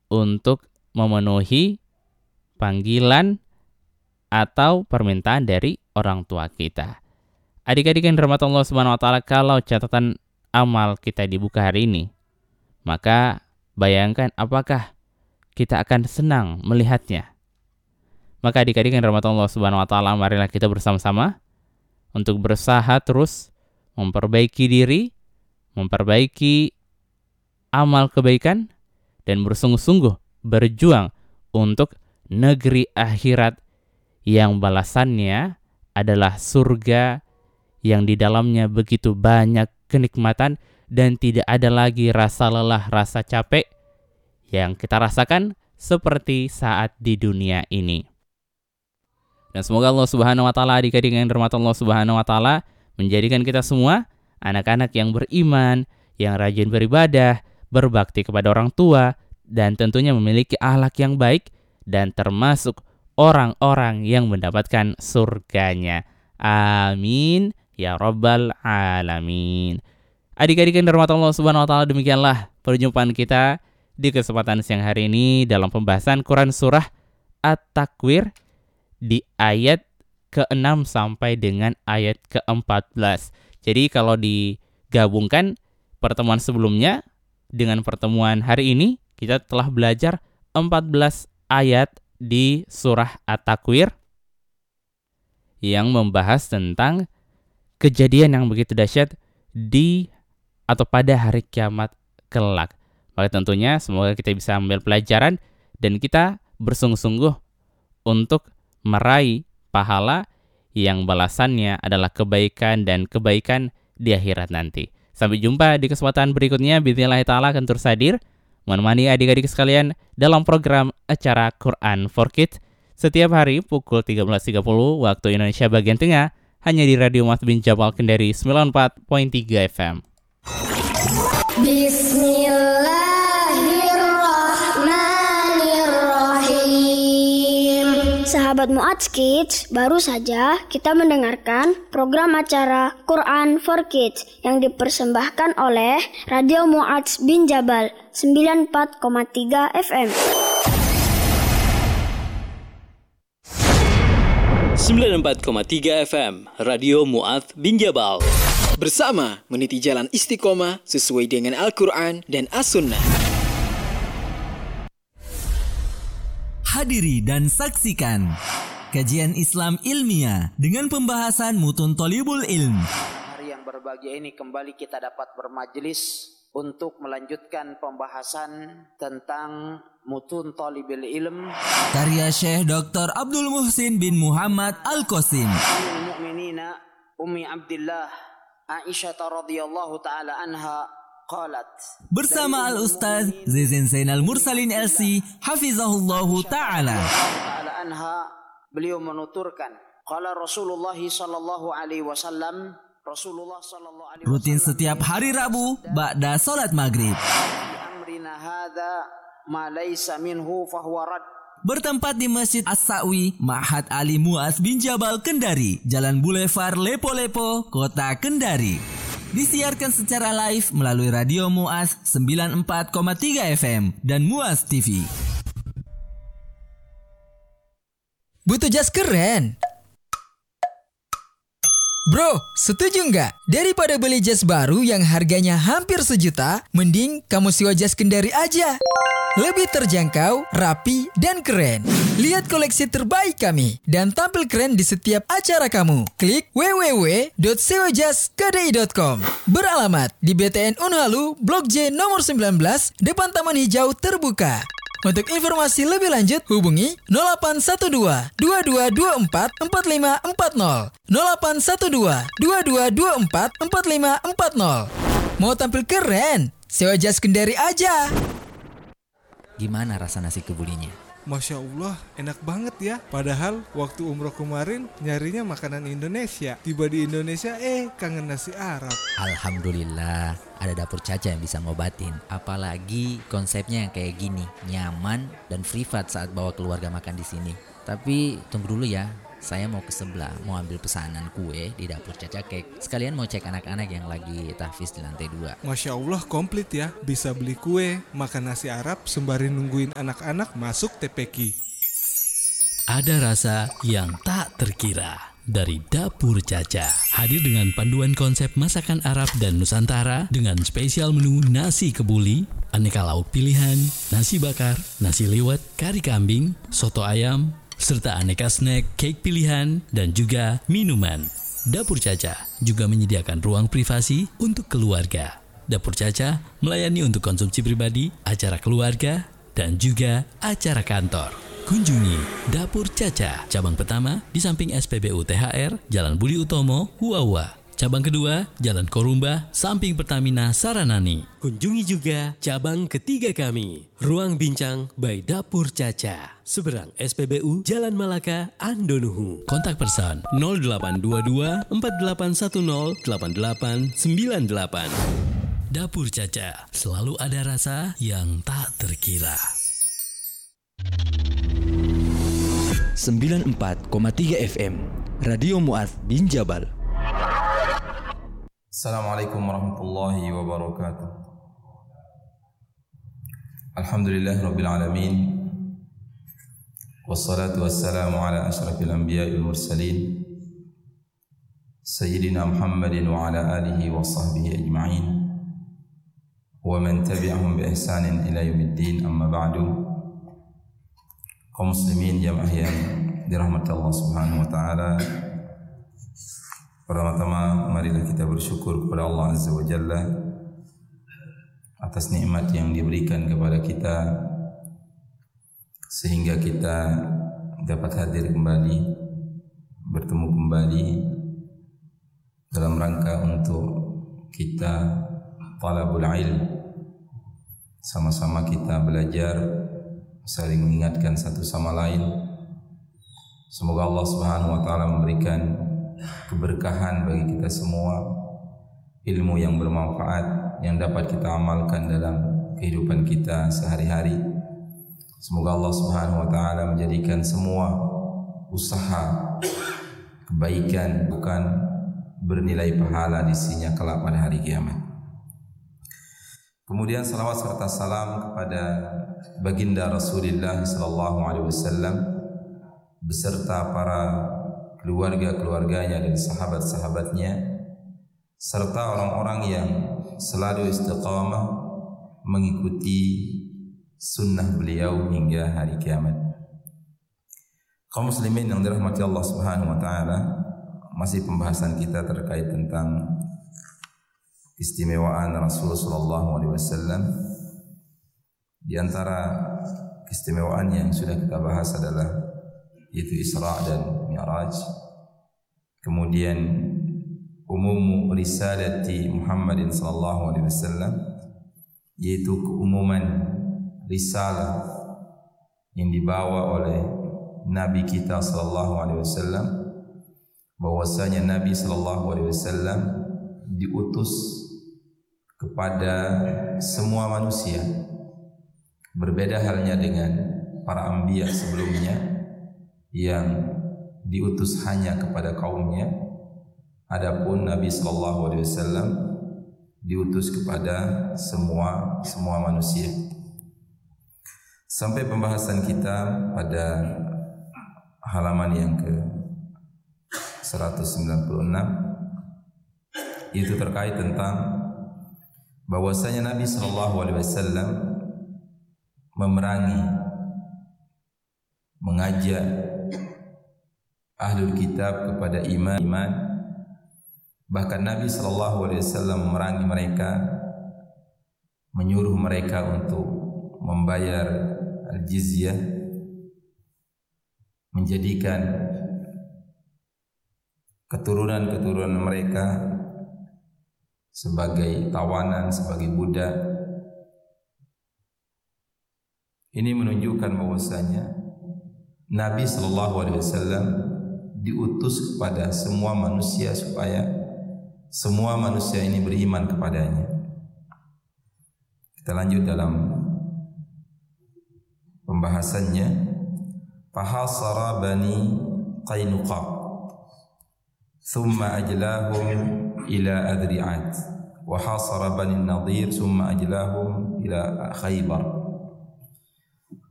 untuk memenuhi panggilan atau permintaan dari orang tua kita. Adik-adik yang dirahmati Allah Subhanahu wa taala, kalau catatan amal kita dibuka hari ini, maka bayangkan apakah kita akan senang melihatnya. Maka adik-adik yang dirahmati Allah Subhanahu wa taala, marilah kita bersama-sama untuk berusaha terus memperbaiki diri, memperbaiki amal kebaikan, dan bersungguh-sungguh berjuang untuk negeri akhirat yang balasannya adalah surga yang di dalamnya begitu banyak kenikmatan dan tidak ada lagi rasa lelah, rasa capek yang kita rasakan seperti saat di dunia ini. Dan semoga Allah Subhanahu wa taala, adik-adik yang dirahmati Allah Subhanahu wa taala, menjadikan kita semua anak-anak yang beriman, yang rajin beribadah, berbakti kepada orang tua, dan tentunya memiliki akhlak yang baik dan termasuk orang-orang yang mendapatkan surganya. Amin ya rabbal alamin. Adik-adik yang dirahmati Allah Subhanahu wa taala, demikianlah perjumpaan kita di kesempatan siang hari ini dalam pembahasan Quran surah At-Takwir di ayat ke-6 sampai dengan ayat ke-14. Jadi kalau digabungkan pertemuan sebelumnya dengan pertemuan hari ini, kita telah belajar 14 ayat di surah At-Takwir yang membahas tentang kejadian yang begitu dahsyat di atau pada hari kiamat kelak. Maka tentunya semoga kita bisa ambil pelajaran dan kita bersungguh-sungguh untuk meraih pahala yang balasannya adalah kebaikan dan kebaikan di akhirat nanti. Sampai jumpa di kesempatan berikutnya. Bismillah ta'ala akan terus hadir menemani adik-adik sekalian dalam program acara Quran for Kids setiap hari pukul 13.30 waktu Indonesia bagian tengah, hanya di Radio Mu'adz bin Jabal Kendari 94.3 FM. Bismillahirrahmanirrahim. Sahabat Mu'adz Kids, baru saja kita mendengarkan program acara Quran for Kids yang dipersembahkan oleh Radio Mu'adz bin Jabal 94,3 FM. 94,3 FM Radio Mu'adz bin Jabal. Bersama meniti jalan istiqomah sesuai dengan Al-Quran dan As-Sunnah. Hadiri dan saksikan kajian Islam ilmiah dengan pembahasan mutun Thalibul Ilm. Hari yang berbahagia ini kembali kita dapat bermajelis untuk melanjutkan pembahasan tentang mutun Thalibul Ilm karya Syekh Dr. Abdul Muhsin bin Muhammad Al-Qasim. Ummul Mukminina Ummi Abdillah Aisyah radhiyallahu taala anha qalat. Bersama Al-Ustaz Zizin Zainal Mursalin LC hafizahullahu taala. Anha, beliau menuturkan, qala Rasulullah sallallahu alaihi wasallam, Rasulullah sallallahu alaihi wasallam rutin setiap hari Rabu ba'da salat maghrib. Amrina hadza ma laysa minhu fahuwa rad. Bertempat di Masjid As-Sa'wi, Ma'had Ali Mu'adz bin Jabal Kendari, Jalan Boulevard Lepo-Lepo, Kota Kendari. Disiarkan secara live melalui Radio Mu'adz 94,3 FM dan Mu'adz TV. Butuh jas keren? Bro, setuju nggak? Daripada beli jas baru yang harganya hampir 1 juta, mending kamu sewa jas Kendari aja. Lebih terjangkau, rapi, dan keren. Lihat koleksi terbaik kami dan tampil keren di setiap acara kamu. Klik www.sewajaskedai.com. Beralamat di BTN Unhalu, Blok J nomor 19, depan Taman Hijau terbuka. Untuk informasi lebih lanjut, hubungi 0812 2224 4540. 0812 2224 4540. Mau tampil keren? Sewa jas Kendari aja. Gimana rasa nasi kebulinya? Masya Allah, enak banget ya. Padahal waktu umroh kemarin nyarinya makanan Indonesia. Tiba di Indonesia, kangen nasi Arab. Alhamdulillah, ada dapur Caca yang bisa ngobatin. Apalagi konsepnya yang kayak gini, nyaman dan privat saat bawa keluarga makan di sini. Tapi tunggu dulu ya, Saya mau ke sebelah, mau ambil pesanan kue di dapur Caca Cake. Sekalian mau cek anak-anak yang lagi tahfiz di lantai 2. Masya Allah, komplit ya. Bisa beli kue, makan nasi Arab, sembari nungguin anak-anak masuk TPQ. Ada rasa yang tak terkira dari Dapur Caca. Hadir dengan panduan konsep masakan Arab dan Nusantara dengan spesial menu nasi kebuli, aneka lauk pilihan, nasi bakar, nasi liwet, kari kambing, soto ayam, serta aneka snack, cake pilihan, dan juga minuman. Dapur Caca juga menyediakan ruang privasi untuk keluarga. Dapur Caca melayani untuk konsumsi pribadi, acara keluarga, dan juga acara kantor. Kunjungi Dapur Caca, cabang pertama di samping SPBU THR, Jalan Budi Utomo, Huawa. Cabang kedua, Jalan Korumba, samping Pertamina Saranani. Kunjungi juga cabang ketiga kami, Ruang Bincang by Dapur Caca, seberang SPBU Jalan Malaka, Andonuhu. Kontak person 0822 4810 8898. Dapur Caca, selalu ada rasa yang tak terkira. 94,3 FM Radio Mu'adz bin Jabal. Assalamualaikum warahmatullahi wabarakatuh. Alhamdulillah rabbil alamin. Wassalatu wassalamu ala asyrafil anbiya'i wal mursalin Sayyidina Muhammadin wa ala alihi wa sahbihi ajma'in wa man tabi'ahum bi ihsanin ila yaumiddin, amma ba'du. Kaum muslimin jamaah yang dirahmati Allah Subhanahu wa taala. Pertama-tama marilah kita bersyukur kepada Allah Azza wa Jalla atas nikmat yang diberikan kepada kita sehingga kita dapat hadir kembali, bertemu kembali dalam rangka untuk kita talabul ilm, sama-sama kita belajar, saling mengingatkan satu sama lain. Semoga Allah Subhanahu wa taala memberikan keberkahan bagi kita semua, ilmu yang bermanfaat yang dapat kita amalkan dalam kehidupan kita sehari-hari. Semoga Allah Subhanahu wa taala menjadikan semua usaha kebaikan bukan bernilai pahala di sisinya kelak pada hari kiamat. Kemudian salawat serta salam kepada baginda Rasulullah sallallahu alaihi wasallam beserta para keluarga-keluarganya dan sahabat-sahabatnya serta orang-orang yang selalu istiqamah mengikuti sunnah beliau hingga hari kiamat. Kaum muslimin yang dirahmati Allah Subhanahu wa taala, masih pembahasan kita terkait tentang istimewaan Rasulullah sallallahu alaihi wasallam. Di antara keistimewaan yang sudah kita bahas adalah yaitu Isra dan Mi'raj. Kemudian umum risalati Muhammadin sallallahu alaihi wasallam, yaitu keumuman risalah yang dibawa oleh Nabi kita sallallahu alaihi wasallam, bahwasanya Nabi sallallahu alaihi wasallam diutus kepada semua manusia. Berbeda halnya dengan para anbiya sebelumnya yang diutus hanya kepada kaumnya. Adapun Nabi sallallahu alaihi wasallam diutus kepada semua manusia. Sampai pembahasan kita pada halaman yang ke 196 itu terkait tentang bahwasanya Nabi sallallahu alaihi wasallam memerangi, mengajak ahlul kitab kepada iman. Bahkan Nabi sallallahu alaihi wasallam memerangi mereka, menyuruh mereka untuk membayar al-jizyah, menjadikan keturunan mereka sebagai tawanan, sebagai budak. Ini menunjukkan bahwasanya Nabi sallallahu alaihi wasallam diutus kepada semua manusia supaya semua manusia ini beriman kepadanya. Kita lanjut dalam pembahasannya. Fahasara bani Qainuqa thumma ajlahum ila Adri'at wa hasara Bani Nadir thumma ajlahum ila Khaybar